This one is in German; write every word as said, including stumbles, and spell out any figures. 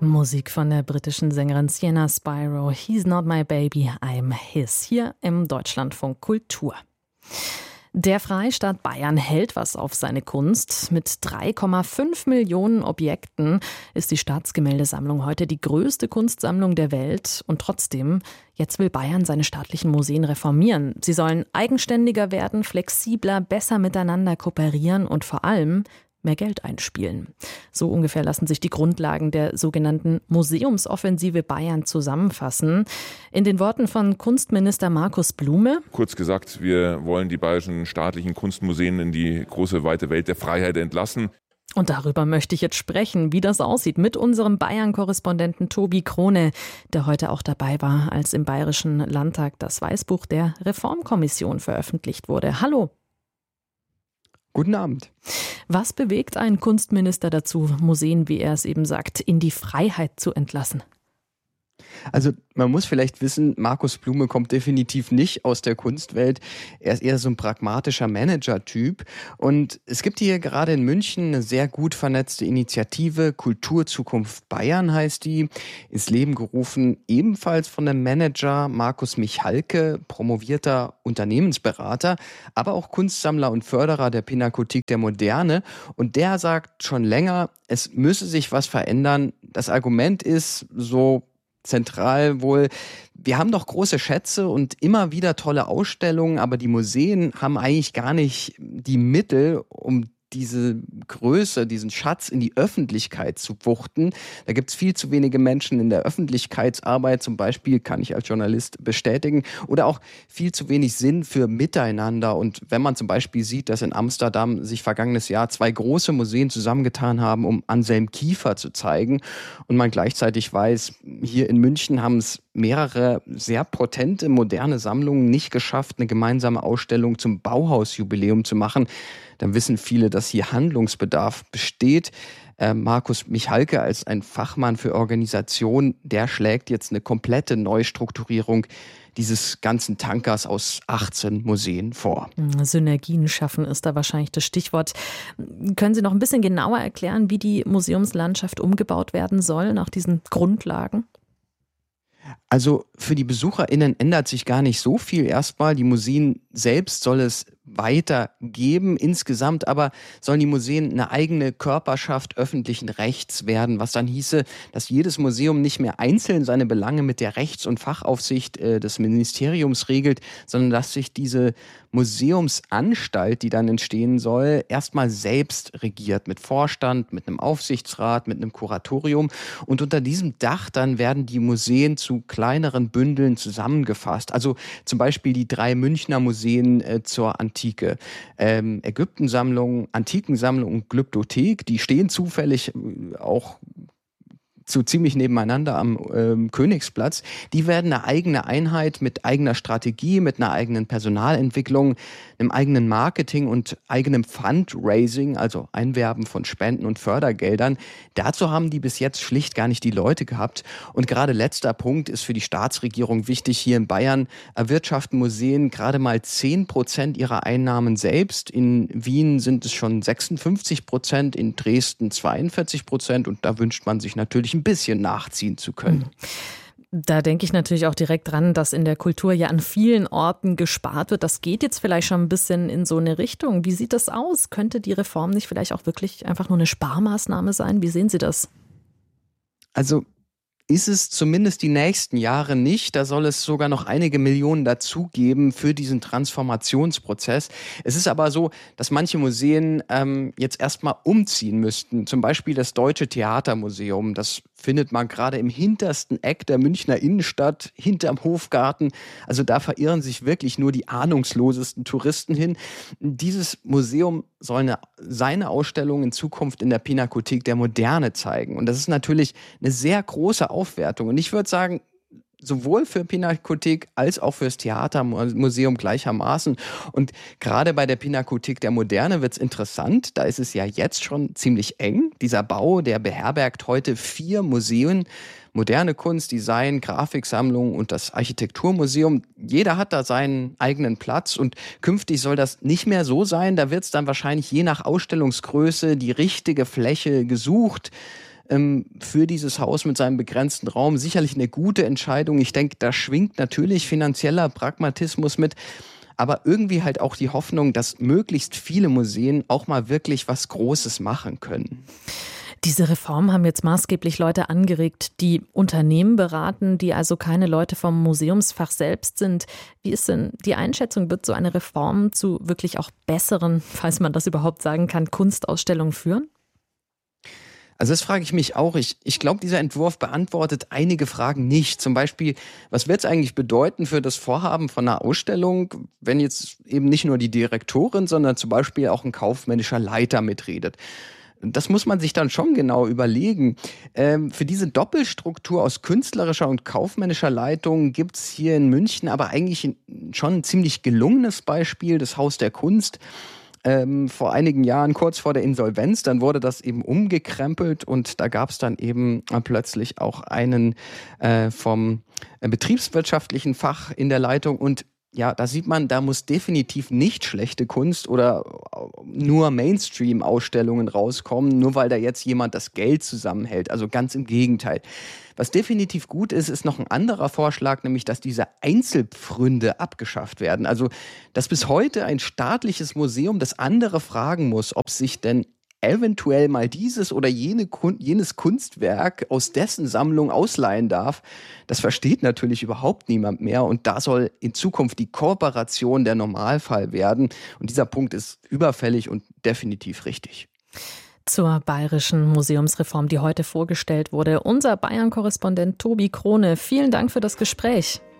Musik von der britischen Sängerin Sienna Spyro. He's not my baby, I'm his. Hier im Deutschlandfunk Kultur. Der Freistaat Bayern hält was auf seine Kunst. Mit drei Komma fünf Millionen Objekten ist die Staatsgemäldesammlung heute die größte Kunstsammlung der Welt. Und trotzdem, jetzt will Bayern seine staatlichen Museen reformieren. Sie sollen eigenständiger werden, flexibler, besser miteinander kooperieren und vor allem mehr Geld einspielen. So ungefähr lassen sich die Grundlagen der sogenannten Museumsoffensive Bayern zusammenfassen. In den Worten von Kunstminister Markus Blume: Kurz gesagt, wir wollen die bayerischen staatlichen Kunstmuseen in die große, weite Welt der Freiheit entlassen. Und darüber möchte ich jetzt sprechen, wie das aussieht, mit unserem Bayern-Korrespondenten Tobi Krone, der heute auch dabei war, als im Bayerischen Landtag das Weißbuch der Reformkommission veröffentlicht wurde. Hallo. Guten Abend. Was bewegt einen Kunstminister dazu, Museen, wie er es eben sagt, in die Freiheit zu entlassen? Also man muss vielleicht wissen, Markus Blume kommt definitiv nicht aus der Kunstwelt. Er ist eher so ein pragmatischer Manager-Typ. Und es gibt hier gerade in München eine sehr gut vernetzte Initiative, Kulturzukunft Bayern heißt die, ins Leben gerufen, ebenfalls von dem Manager Markus Michalke, promovierter Unternehmensberater, aber auch Kunstsammler und Förderer der Pinakothek der Moderne. Und der sagt schon länger, es müsse sich was verändern. Das Argument ist so zentral wohl, wir haben doch große Schätze und immer wieder tolle Ausstellungen, aber die Museen haben eigentlich gar nicht die Mittel, um diese Größe, diesen Schatz in die Öffentlichkeit zu wuchten. Da gibt es viel zu wenige Menschen in der Öffentlichkeitsarbeit, zum Beispiel, kann ich als Journalist bestätigen, oder auch viel zu wenig Sinn für Miteinander. Und wenn man zum Beispiel sieht, dass in Amsterdam sich vergangenes Jahr zwei große Museen zusammengetan haben, um Anselm Kiefer zu zeigen, und man gleichzeitig weiß, hier in München haben es mehrere sehr potente, moderne Sammlungen nicht geschafft, eine gemeinsame Ausstellung zum Bauhausjubiläum zu machen, dann wissen viele, dass hier Handlungsbedarf besteht. Äh, Markus Michalke als ein Fachmann für Organisation, der schlägt jetzt eine komplette Neustrukturierung dieses ganzen Tankers aus achtzehn Museen vor. Synergien schaffen ist da wahrscheinlich das Stichwort. Können Sie noch ein bisschen genauer erklären, wie die Museumslandschaft umgebaut werden soll nach diesen Grundlagen? Also für die BesucherInnen ändert sich gar nicht so viel erstmal. Die Museen selbst soll es weitergeben. Insgesamt aber sollen die Museen eine eigene Körperschaft öffentlichen Rechts werden, was dann hieße, dass jedes Museum nicht mehr einzeln seine Belange mit der Rechts- und Fachaufsicht äh, des Ministeriums regelt, sondern dass sich diese Museumsanstalt, die dann entstehen soll, erstmal selbst regiert, mit Vorstand, mit einem Aufsichtsrat, mit einem Kuratorium. Und unter diesem Dach dann werden die Museen zu kleineren Bündeln zusammengefasst. Also zum Beispiel die drei Münchner Museen äh, zur Antike. Ähm, Ägyptensammlung, Antikensammlung und Glyptothek, die stehen zufällig äh, auch so ziemlich nebeneinander am ähm, Königsplatz. Die werden eine eigene Einheit mit eigener Strategie, mit einer eigenen Personalentwicklung, einem eigenen Marketing und eigenem Fundraising, also Einwerben von Spenden und Fördergeldern. Dazu haben die bis jetzt schlicht gar nicht die Leute gehabt. Und gerade letzter Punkt ist für die Staatsregierung wichtig. Hier in Bayern erwirtschaften Museen gerade mal zehn Prozent ihrer Einnahmen selbst. In Wien sind es schon sechsundfünfzig Prozent, in Dresden zweiundvierzig Prozent. Und da wünscht man sich natürlich ein bisschen nachziehen zu können. Da denke ich natürlich auch direkt dran, dass in der Kultur ja an vielen Orten gespart wird. Das geht jetzt vielleicht schon ein bisschen in so eine Richtung. Wie sieht das aus? Könnte die Reform nicht vielleicht auch wirklich einfach nur eine Sparmaßnahme sein? Wie sehen Sie das? Also ist es zumindest die nächsten Jahre nicht. Da soll es sogar noch einige Millionen dazugeben für diesen Transformationsprozess. Es ist aber so, dass manche Museen ähm, jetzt erstmal umziehen müssten. Zum Beispiel das Deutsche Theatermuseum. Das findet man gerade im hintersten Eck der Münchner Innenstadt, hinterm Hofgarten. Also da verirren sich wirklich nur die ahnungslosesten Touristen hin. Dieses Museum soll eine, seine Ausstellung in Zukunft in der Pinakothek der Moderne zeigen. Und das ist natürlich eine sehr große Aufwertung. Und ich würde sagen, sowohl für Pinakothek als auch fürs Theatermuseum gleichermaßen. Und gerade bei der Pinakothek der Moderne wird es interessant. Da ist es ja jetzt schon ziemlich eng. Dieser Bau, der beherbergt heute vier Museen. Moderne Kunst, Design, Grafiksammlung und das Architekturmuseum. Jeder hat da seinen eigenen Platz und künftig soll das nicht mehr so sein. Da wird es dann wahrscheinlich je nach Ausstellungsgröße die richtige Fläche gesucht. ähm, für dieses Haus mit seinem begrenzten Raum. Sicherlich eine gute Entscheidung. Ich denke, da schwingt natürlich finanzieller Pragmatismus mit. Aber irgendwie halt auch die Hoffnung, dass möglichst viele Museen auch mal wirklich was Großes machen können. Diese Reformen haben jetzt maßgeblich Leute angeregt, die Unternehmen beraten, die also keine Leute vom Museumsfach selbst sind. Wie ist denn die Einschätzung, wird so eine Reform zu wirklich auch besseren, falls man das überhaupt sagen kann, Kunstausstellungen führen? Also das frage ich mich auch. Ich, ich glaube, dieser Entwurf beantwortet einige Fragen nicht. Zum Beispiel, was wird es eigentlich bedeuten für das Vorhaben von einer Ausstellung, wenn jetzt eben nicht nur die Direktorin, sondern zum Beispiel auch ein kaufmännischer Leiter mitredet? Das muss man sich dann schon genau überlegen. Ähm, für diese Doppelstruktur aus künstlerischer und kaufmännischer Leitung gibt es hier in München aber eigentlich ein, schon ein ziemlich gelungenes Beispiel, das Haus der Kunst. Ähm, vor einigen Jahren, kurz vor der Insolvenz, dann wurde das eben umgekrempelt und da gab es dann eben äh, plötzlich auch einen äh, vom äh, betriebswirtschaftlichen Fach in der Leitung und ja, da sieht man, da muss definitiv nicht schlechte Kunst oder nur Mainstream-Ausstellungen rauskommen, nur weil da jetzt jemand das Geld zusammenhält. Also ganz im Gegenteil. Was definitiv gut ist, ist noch ein anderer Vorschlag, nämlich, dass diese Einzelpfründe abgeschafft werden. Also, dass bis heute ein staatliches Museum das andere fragen muss, ob sich denn eventuell mal dieses oder jene, jenes Kunstwerk aus dessen Sammlung ausleihen darf, das versteht natürlich überhaupt niemand mehr. Und da soll in Zukunft die Kooperation der Normalfall werden. Und dieser Punkt ist überfällig und definitiv richtig. Zur bayerischen Museumsreform, die heute vorgestellt wurde. Unser Bayern-Korrespondent Tobi Krone, vielen Dank für das Gespräch.